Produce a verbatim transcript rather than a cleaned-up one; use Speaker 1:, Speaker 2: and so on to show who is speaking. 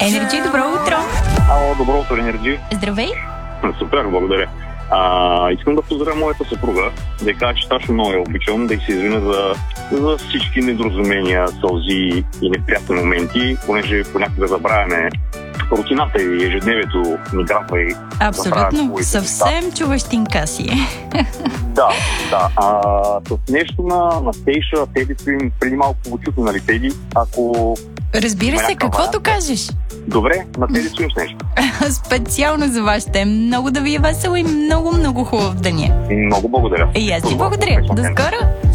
Speaker 1: Енерджи, добро утро!
Speaker 2: Ало, добро утро, Енерджи.
Speaker 1: Здравей!
Speaker 2: Супер, благодаря. А, искам да поздравя моята съпруга, да й кажа, че страшно много я обичам, да й се извиня за, за всички недоразумения, сълзи и неприятни моменти, понеже понякога забравяме рутината и ежедневието ни грабва и
Speaker 1: Абсолютно, съвсем човещинка си.
Speaker 2: Да, да. А, с нещо на, на Тейша, Теди им преди малко почуто, нали, Теди, ако...
Speaker 1: Разбира се, каквото кажеш.
Speaker 2: Добре, на Теди Суим с нещо.
Speaker 1: Специално за вас ще е много да ви е весело и много, много хубав деня.
Speaker 2: Много благодаря.
Speaker 1: И аз ти благодаря. До скоро!